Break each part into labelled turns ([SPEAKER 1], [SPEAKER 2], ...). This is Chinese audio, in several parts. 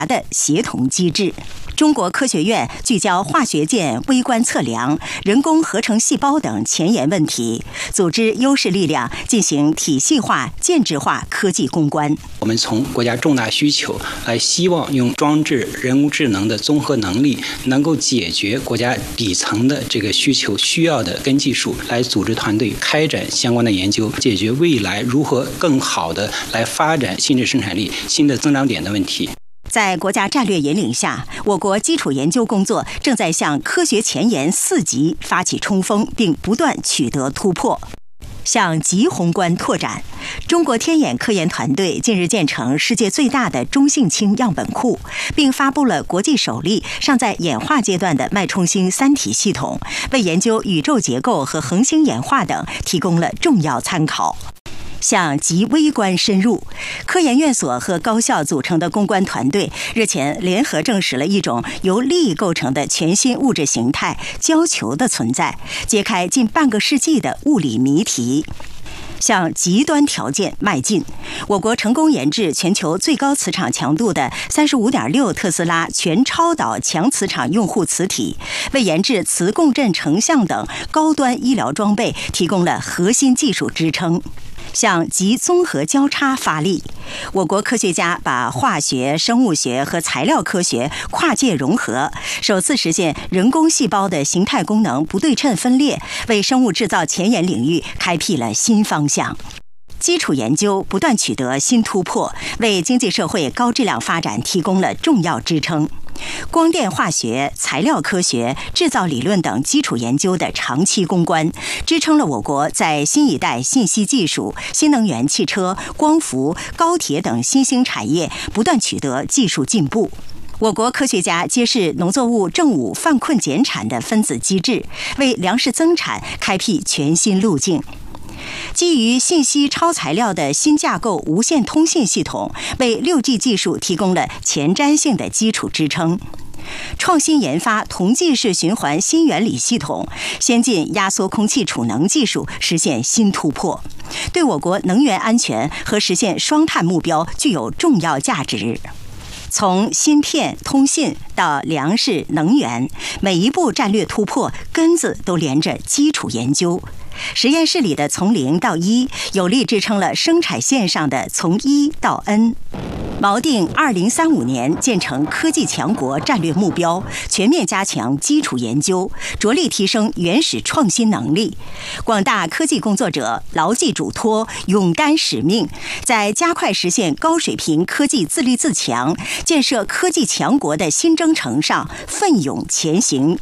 [SPEAKER 1] 的协同机制。中国科学院聚焦化学键微观测量、人工合成细胞等前沿问题，组织优势力量进行体系化、建制化科技攻关。
[SPEAKER 2] 我们从国家重大需求来，希望用装置、人工智能的综合能力，能够解决国家底层的这个需求需要的根技术，来组织团队开展相关的研究，解决未来如何更好的来发展新的生产力、新的增长点的问题。
[SPEAKER 1] 在国家战略引领下，我国基础研究工作正在向科学前沿4级发起冲锋，并不断取得突破。向极宏观拓展，中国天眼科研团队近日建成世界最大的中性氢样本库，并发布了国际首例尚在演化阶段的脉冲星3体系统，为研究宇宙结构和恒星演化等提供了重要参考。向极微观深入，科研院所和高校组成的攻关团队日前联合证实了一种由力构成的全新物质形态——胶球的存在，揭开近半个世纪的物理谜题。向极端条件迈进，我国成功研制全球最高磁场强度的35.6特斯拉全超导强磁场用户磁体，为研制磁共振成像等高端医疗装备提供了核心技术支撑。向极综合交叉发力，我国科学家把化学、生物学和材料科学跨界融合，首次实现人工细胞的形态功能不对称分裂，为生物制造前沿领域开辟了新方向。基础研究不断取得新突破，为经济社会高质量发展提供了重要支撑。光电化学、材料科学、制造理论等基础研究的长期攻关，支撑了我国在新一代信息技术、新能源汽车、光伏、高铁等新兴产业不断取得技术进步。我国科学家揭示农作物正午犯困减产的分子机制，为粮食增产开辟全新路径。基于信息超材料的新架构无线通信系统，为6G 技术提供了前瞻性的基础支撑。创新研发同济式循环新原理系统，先进压缩空气储能技术实现新突破，对我国能源安全和实现双碳目标具有重要价值。从芯片、通信到粮食、能源，每一步战略突破根子都连着基础研究。实验室里的从0到1，有力支撑了生产线上的从1到 N。锚定2035年建成科技强国战略目标，全面加强基础研究，着力提升原始创新能力。广大科技工作者牢记嘱托，勇担使命，在加快实现高水平科技自立自强、建设科技强国的新征程上奋勇前行。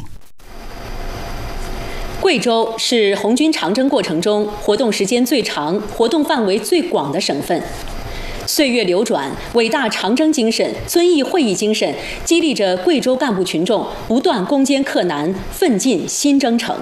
[SPEAKER 3] 贵州是红军长征过程中活动时间最长、活动范围最广的省份。岁月流转，伟大长征精神、遵义会议精神激励着贵州干部群众不断攻坚克难，奋进新征程。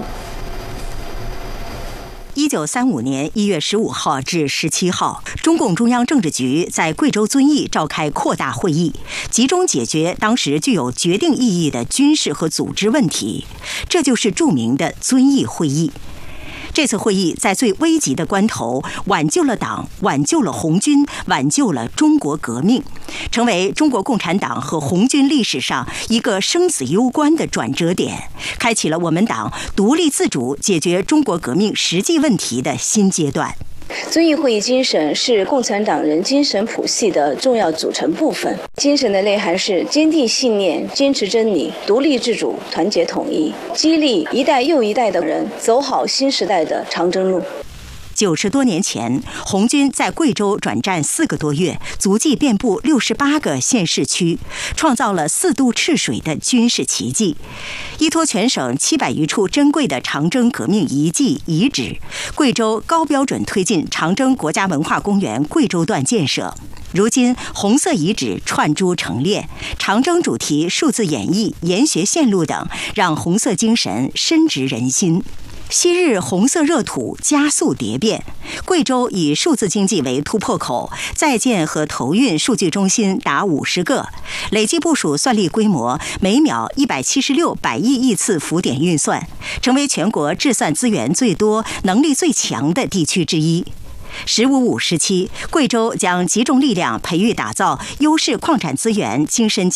[SPEAKER 1] 1935年1月15号至17号，中共中央政治局在贵州遵义召开扩大会议，集中解决当时具有决定意义的军事和组织问题，这就是著名的遵义会议。这次会议在最危急的关头挽救了党，挽救了红军，挽救了中国革命，成为中国共产党和红军历史上一个生死攸关的转折点，开启了我们党独立自主解决中国革命实际问题的新阶段。
[SPEAKER 4] 遵义会议精神是共产党人精神谱系的重要组成部分。精神的内涵是坚定信念、坚持真理、独立自主、团结统一，激励一代又一代的人走好新时代的长征路。
[SPEAKER 1] 90多年前，红军在贵州转战4个多月，足迹遍布68个县市区，创造了4渡赤水的军事奇迹。依托全省700余处珍贵的长征革命遗迹遗址，贵州高标准推进长征国家文化公园贵州段建设。如今，红色遗址串珠成列，长征主题数字演绎、研学线路等，让红色精神深植人心。昔日红色热土加速蝶变，贵州以数字经济为突破口，在建和投运数据中心达50个，累计部署算力规模每秒176百亿亿次浮点运算，成为全国制算资源最多、能力最强的地区之一。 “15-5”时期，贵州将集中力量培育打造优势矿产资源精深